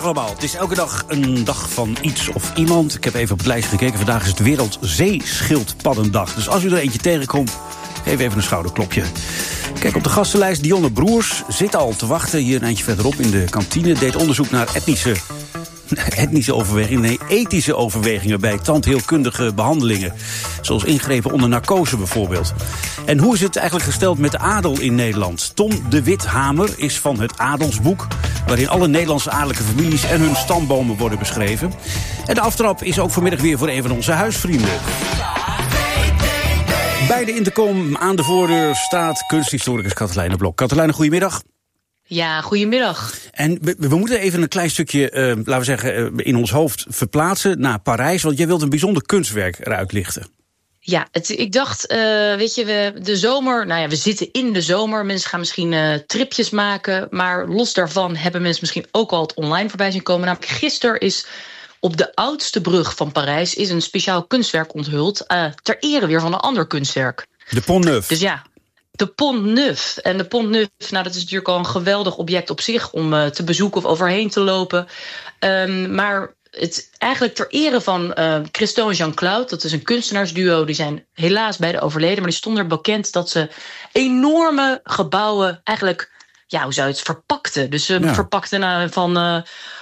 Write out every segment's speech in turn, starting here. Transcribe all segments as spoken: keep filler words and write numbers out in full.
Allemaal, het is elke dag een dag van iets of iemand. Ik heb even op het lijstje gekeken. Vandaag is het Wereldzeeschildpaddendag. Dus als u er eentje tegenkomt, geef even een schouderklopje. Kijk, op de gastenlijst Dionne Broers zit al te wachten. Hier een eindje verderop in de kantine. Deed onderzoek naar etnische... etnische overwegingen, nee, ethische overwegingen bij tandheelkundige behandelingen. Zoals ingrepen onder narcose bijvoorbeeld. En hoe is het eigenlijk gesteld met de adel in Nederland? Tom de Withamer is van het Adelsboek, waarin alle Nederlandse adellijke families en hun stambomen worden beschreven. En de aftrap is ook vanmiddag weer voor een van onze huisvrienden. Bij de Intercom aan de voordeur staat kunsthistoricus Katelijne Blok. Katelijne, goedemiddag. Ja, goedemiddag. En we, we moeten even een klein stukje, uh, laten we zeggen, uh, in ons hoofd verplaatsen naar Parijs. Want jij wilt een bijzonder kunstwerk eruit lichten. Ja, het, ik dacht, uh, weet je, we, de zomer, nou ja, we zitten in de zomer. Mensen gaan misschien uh, tripjes maken. Maar los daarvan hebben mensen misschien ook al het online voorbij zien komen. Namelijk gisteren is op de oudste brug van Parijs is een speciaal kunstwerk onthuld. Uh, ter ere weer van een ander kunstwerk. De Pont Neuf. Dus ja. De Pont Neuf. En de Pont Neuf, nou, dat is natuurlijk al een geweldig object op zich om uh, te bezoeken of overheen te lopen. Um, maar het eigenlijk ter ere van uh, Christo en Jean-Claude, dat is een kunstenaarsduo, die zijn helaas beide overleden, maar die stonden er bekend dat ze enorme gebouwen eigenlijk, ja, hoe zou je het, verpakten. Dus ze ja. verpakten uh, van... Uh,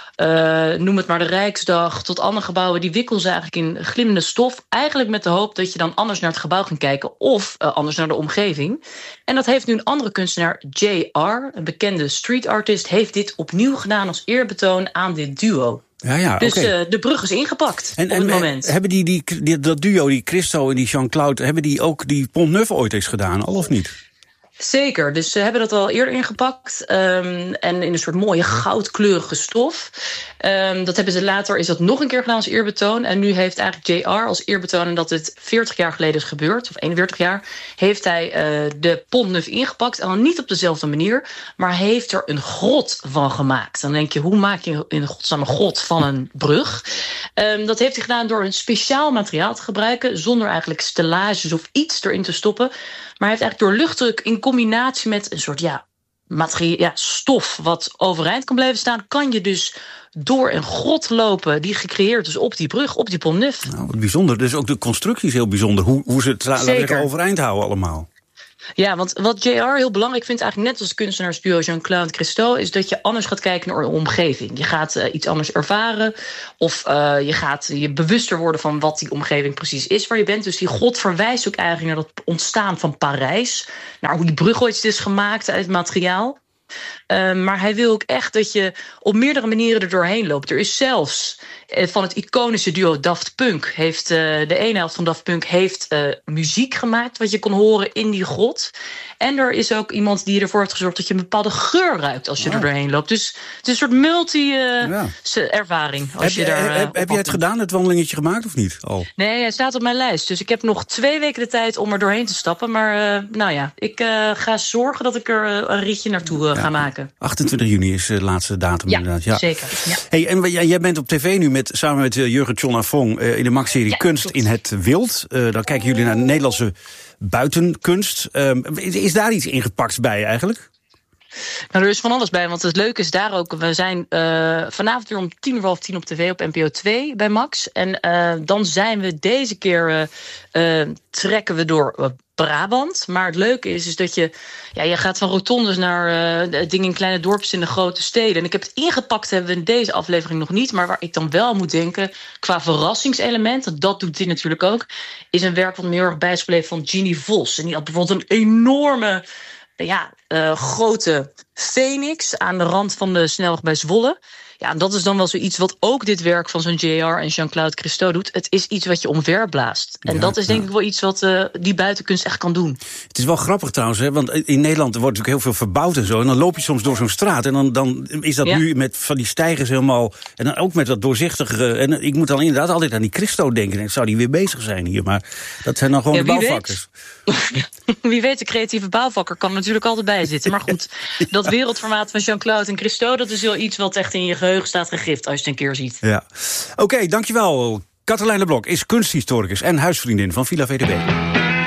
Uh, noem het maar de Rijksdag, tot andere gebouwen. Die wikkelen ze eigenlijk in glimmende stof. Eigenlijk met de hoop dat je dan anders naar het gebouw gaat kijken. Of uh, anders naar de omgeving. En dat heeft nu een andere kunstenaar, J R, een bekende street artist, heeft dit opnieuw gedaan als eerbetoon aan dit duo. Ja, ja, dus okay. uh, de brug is ingepakt en, op en, het moment. Hebben die, die, die, dat duo, die Christo en die Jean-Claude, hebben die ook die Pont Neuf ooit eens gedaan, al of niet? Zeker, dus ze hebben dat al eerder ingepakt. Um, en in een soort mooie goudkleurige stof. Um, dat hebben ze later, is dat nog een keer gedaan als eerbetoon. En nu heeft eigenlijk J R als eerbetoon, en dat het veertig jaar geleden is gebeurd, of eenenveertig jaar, heeft hij uh, de Pont Neuf ingepakt. En dan niet op dezelfde manier, maar heeft er een grot van gemaakt. Dan denk je, hoe maak je in godsnaam een grot van een brug? Um, dat heeft hij gedaan door een speciaal materiaal te gebruiken, zonder eigenlijk stellages of iets erin te stoppen. Maar hij heeft eigenlijk door luchtdruk in combinatie met een soort ja, materie- ja, stof wat overeind kan blijven staan, kan je dus door een grot lopen die gecreëerd is op die brug, op die Pont Neuf. Nou, wat bijzonder. Dus ook de constructie is heel bijzonder. Hoe, hoe ze het zeggen, overeind houden allemaal. Ja, want wat J R heel belangrijk vindt, eigenlijk net als het kunstenaarsduo Jean-Claude en Christo, is dat je anders gaat kijken naar de omgeving. Je gaat uh, iets anders ervaren, of uh, je gaat je bewuster worden van wat die omgeving precies is waar je bent. Dus die grot verwijst ook eigenlijk naar dat ontstaan van Parijs, naar hoe die brug ooit is gemaakt uit materiaal. Uh, maar hij wil ook echt dat je op meerdere manieren er doorheen loopt. Er is zelfs uh, van het iconische duo Daft Punk, heeft uh, de ene helft van Daft Punk heeft uh, muziek gemaakt wat je kon horen in die grot. En er is ook iemand die ervoor heeft gezorgd dat je een bepaalde geur ruikt als je oh. er doorheen loopt. Dus het is een soort multi-ervaring. Uh, ja. Als heb, je daar, uh, heb, heb jij het gedaan, het wandelingetje gemaakt of niet? Al? Nee, hij staat op mijn lijst. Dus ik heb nog twee weken de tijd om er doorheen te stappen. Maar uh, nou ja, ik uh, ga zorgen dat ik er uh, een ritje naartoe uh, ja. ga maken. achtentwintig juni is de laatste datum ja, inderdaad. Ja, zeker. Ja. Hey, en jij bent op tv nu met, samen met uh, Jurgen Tjonnafong uh, in de Max-serie ja, Kunst klopt. in het Wild. Uh, dan kijken jullie naar de Nederlandse buitenkunst. Uh, is, is daar iets ingepakt bij eigenlijk? Nou, er is van alles bij, want het leuke is daar ook, we zijn uh, vanavond weer om tien uur half tien op tv op N P O twee bij Max. En uh, dan zijn we deze keer, uh, uh, trekken we door uh, Brabant. Maar het leuke is, is dat je, ja, je gaat van rotondes naar uh, dingen in kleine dorpjes in de grote steden. En ik heb het ingepakt, hebben we in deze aflevering nog niet. Maar waar ik dan wel moet denken, qua verrassingselement, dat doet dit natuurlijk ook, is een werk wat me heel erg bij is gebleven van Ginny Vos. En die had bijvoorbeeld een enorme, ja, uh, grote phoenix aan de rand van de snelweg bij Zwolle. Ja, en dat is dan wel zoiets wat ook dit werk van zo'n J R en Jean-Claude Christo doet. Het is iets wat je omverblaast. En ja, dat is denk ja. ik wel iets wat uh, die buitenkunst echt kan doen. Het is wel grappig trouwens, hè, want in Nederland wordt natuurlijk heel veel verbouwd en zo. En dan loop je soms door zo'n straat en dan, dan is dat ja. nu met van die steigers helemaal. En dan ook met dat doorzichtige. En ik moet dan inderdaad altijd aan die Christo denken. Ik zou die weer bezig zijn hier, maar dat zijn dan gewoon ja, de bouwvakkers. Weet. Wie weet, de creatieve bouwvakker kan er natuurlijk altijd bij zitten. Maar goed, dat wereldformaat van Jean-Claude en Christo, dat is wel iets wat echt in je geheugen staat gegrift als je het een keer ziet. Ja. Oké, okay, dankjewel. Katelijne Blok is kunsthistoricus en huisvriendin van Villa V D B.